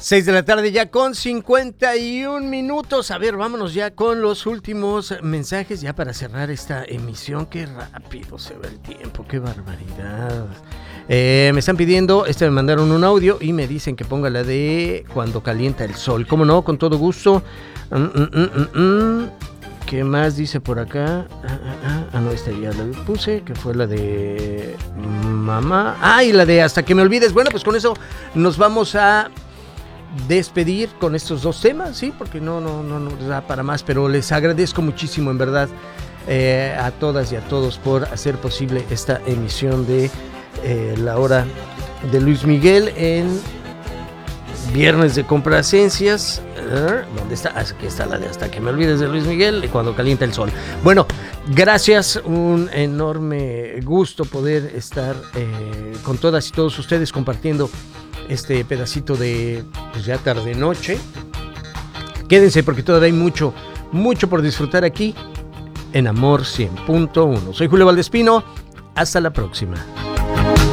6 de la tarde ya con 51 minutos. A ver, vámonos ya con los últimos mensajes ya para cerrar esta emisión. Qué rápido se va el tiempo, qué barbaridad. Me están pidiendo, me mandaron un audio y me dicen que ponga la de Cuando calienta el sol. ¿Cómo no? Con todo gusto. ¿Qué más dice por acá? No, esta ya la puse, que fue la de Mamá. Y la de Hasta que me olvides. Bueno, pues con eso nos vamos a despedir con estos dos temas, ¿sí? Porque no da para más, pero les agradezco muchísimo, en verdad, a todas y a todos por hacer posible esta emisión de La Hora de Luis Miguel en Viernes de Complacencias. ¿Dónde está? Aquí está la de Hasta que me olvides de Luis Miguel y Cuando calienta el sol. Bueno, gracias, un enorme gusto poder estar con todas y todos ustedes compartiendo este pedacito de pues ya tarde noche. Quédense porque todavía hay mucho por disfrutar aquí en Amor 100.1. Soy Julio Valdespino, hasta la próxima.